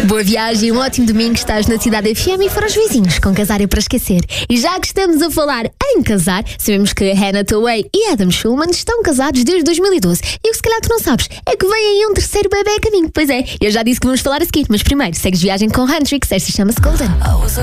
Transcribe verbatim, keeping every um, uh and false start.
Boa viagem, um ótimo domingo. Estás na Cidade F M e foram os vizinhos com Casar é para Esquecer. E já que estamos a falar em casar, sabemos que Hannah Toway e Adam Schulman estão casados desde dois mil e doze. E o que se calhar tu não sabes é que vem aí um terceiro bebê a caminho. Pois é, eu já disse que vamos falar a seguir, mas primeiro segues viagem com Hendrix, esta chama-se Golden.